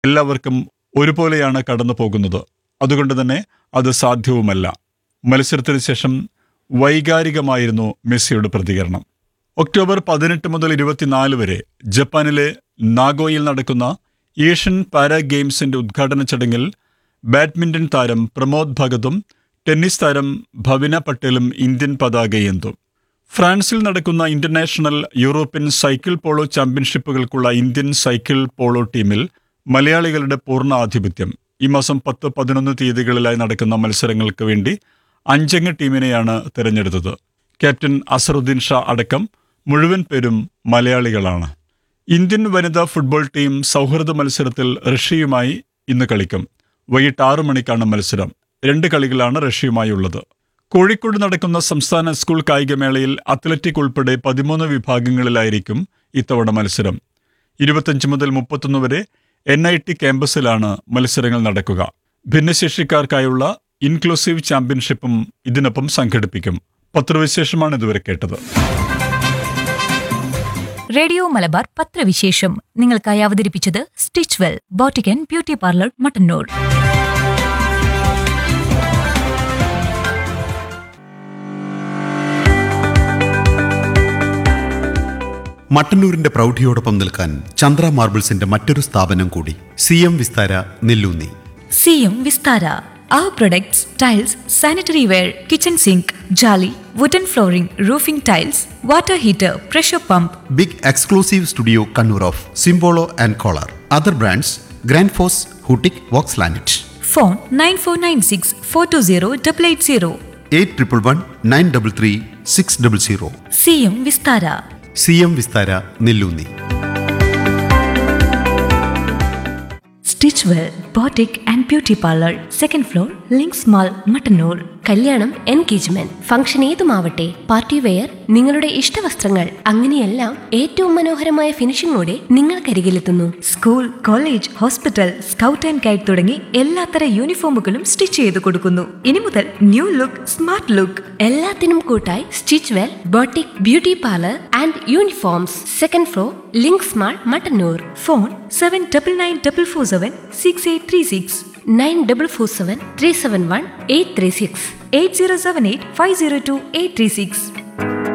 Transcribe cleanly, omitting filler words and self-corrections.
എല്ലാവർക്കും ഒരുപോലെയാണ് കടന്നു പോകുന്നത്. അതുകൊണ്ട് തന്നെ അത് സാധ്യവുമല്ല. മത്സരത്തിന് ശേഷം വൈകാരികമായിരുന്നു മെസ്സിയുടെ പ്രതികരണം. ഒക്ടോബർ 18 മുതൽ 24 വരെ ജപ്പാനിലെ നാഗോയിൽ നടക്കുന്ന ഏഷ്യൻ പാരാ ഗെയിംസിന്റെ ഉദ്ഘാടന ചടങ്ങിൽ ബാഡ്മിന്റൺ താരം പ്രമോദ് ഭഗതും ടെന്നീസ് താരം ഭവിന പട്ടേലും ഇന്ത്യൻ പതാകയേന്തും. ഫ്രാൻസിൽ നടക്കുന്ന international European cycle polo ചാമ്പ്യൻഷിപ്പുകൾക്കുള്ള Indian cycle polo ടീമിൽ മലയാളികളുടെ പൂർണ്ണ ആധിപത്യം. ഈ മാസം 10, 11 തീയതികളിലായി നടക്കുന്ന മത്സരങ്ങൾക്ക് വേണ്ടി 5 അംഗ ടീമിനെയാണ് തിരഞ്ഞെടുത്തത്. ക്യാപ്റ്റൻ അസറുദ്ദീൻ ഷാ അടക്കം മുഴുവൻ പേരും മലയാളികളാണ്. ഇന്ത്യൻ വനിതാ ഫുട്ബോൾ ടീം സൗഹൃദ മത്സരത്തിൽ റഷ്യയുമായി ഇന്ന് കളിക്കും. വൈകിട്ട് 6 മണിക്കാണ് മത്സരം. 2 കളികളാണ് റഷ്യയുമായുള്ളത്. കോഴിക്കോട് നടക്കുന്ന സംസ്ഥാന സ്കൂൾ കായികമേളയിൽ അത്ലറ്റിക് ഉൾപ്പെടെ 13 വിഭാഗങ്ങളിലായിരിക്കും ഇത്തവണ മത്സരം. 25 മുതൽ 31 വരെ NIT ക്യാമ്പസിലാണ് മത്സരങ്ങൾ നടക്കുക. ഭിന്നശേഷിക്കാർക്കായുള്ള ഇൻക്ലൂസീവ് ചാമ്പ്യൻഷിപ്പും ഇതിനൊപ്പം സംഘടിപ്പിക്കും. പത്രവിശേഷമാണ് ഇതുവരെ കേട്ടത്. റേഡിയോ മലബാർ പത്രവിശേഷം നിങ്ങൾക്കായി അവതരിപ്പിച്ചത് stitch well boutique and beauty parlour Mattannur. മട്ടന്നൂരിന്റെ പ്രൗഢിയോടൊപ്പം നിൽക്കാൻ ചന്ദ്ര മാർബിൾസിന്റെ മറ്റൊരു സ്ഥാപനം കൂടി, CM Vistara Nelloonni. CM Vistara. Our products, tiles, sanitary ware, kitchen sink, jolly, wooden flooring, roofing tiles, water heater, pressure pump. Big exclusive studio Kannur of സിംബോളോ and collar. Other brands grand FOSS, ഹൂട്ടിക്, Woakes ലാനറ്റ്. Phone 9496 420 880. 8111 933 600. CM Vistara. CM Vistara Nelloonni. Stitch well boutique and beauty parlour, second floor, links mall, Mattannur. കല്യാണം, engagement, function ഏതുമാവട്ടെ, party wear, നിങ്ങളുടെ ഇഷ്ടവസ്ത്രങ്ങൾ, അങ്ങനെയെല്ലാം ഏറ്റവും മനോഹരമായ ഫിനിഷിംഗോടെ നിങ്ങൾക്കരികിലെത്തുന്നു. School, college, hospital, scout and guide തുടങ്ങി എല്ലാത്തര യൂണിഫോമുകളും stitch ചെയ്ത് കൊടുക്കുന്നു. ഇനി മുതൽ ന്യൂ ലുക്ക്, സ്മാർട്ട് ലുക്ക്. എല്ലാത്തിനും കൂട്ടായി stitch well boutique beauty parlour and uniforms, second floor, links mall, Mattannur. Phone 799447 6836 9447 371 836 8078 502 836.